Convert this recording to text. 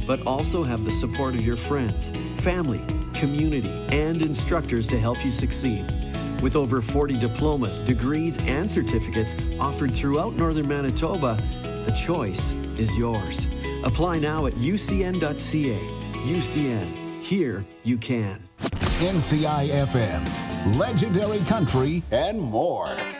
but also have the support of your friends, family, community, and instructors to help you succeed. With over 40 diplomas, degrees, and certificates offered throughout Northern Manitoba, the choice is yours. Apply now at ucn.ca. UCN. Here you can. NCI FM, legendary country, and more.